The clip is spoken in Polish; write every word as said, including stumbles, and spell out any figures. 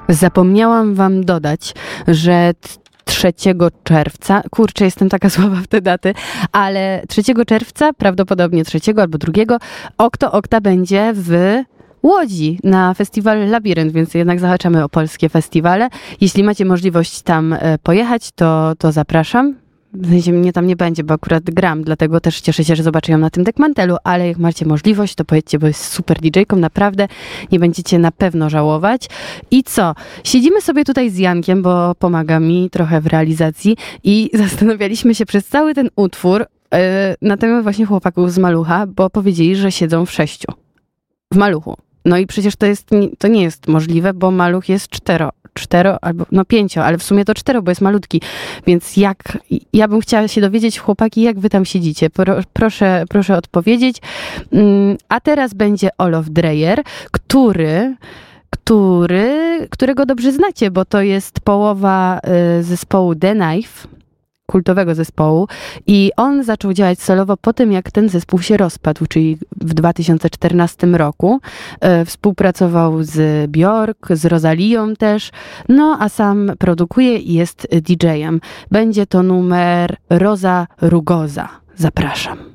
Zapomniałam wam dodać, że trzeciego czerwca, kurczę, jestem taka słaba w te daty, ale trzeciego czerwca, prawdopodobnie trzeciego albo drugiego, Okto Okta będzie w Łodzi na festiwal Labirynt, więc jednak zahaczamy o polskie festiwale. Jeśli macie możliwość tam pojechać, to, to zapraszam. W sensie mnie tam nie będzie, bo akurat gram, dlatego też cieszę się, że zobaczę ją na tym Dekmantelu, ale jak macie możliwość, to pojedźcie, bo jest super didżejką, naprawdę nie będziecie na pewno żałować. I co? Siedzimy sobie tutaj z Jankiem, bo pomaga mi trochę w realizacji i zastanawialiśmy się przez cały ten utwór yy, na temat właśnie chłopaków z Malucha, bo powiedzieli, że siedzą w sześciu. W Maluchu. No i przecież to jest, to nie jest możliwe, bo Maluch jest cztero. Cztero albo no pięcio, ale w sumie to cztero, bo jest malutki. Więc jak, ja bym chciała się dowiedzieć, chłopaki, jak wy tam siedzicie? Pro, proszę, proszę odpowiedzieć. A teraz będzie Olof Dreyer, który, który, którego dobrze znacie, bo to jest połowa zespołu The Knife, kultowego zespołu, i on zaczął działać solowo po tym, jak ten zespół się rozpadł, czyli w dwa tysiące czternastym roku. E, współpracował z Björk, z Rosalią też, no a sam produkuje i jest didżejem. Będzie to numer Rosa Rugosa. Zapraszam.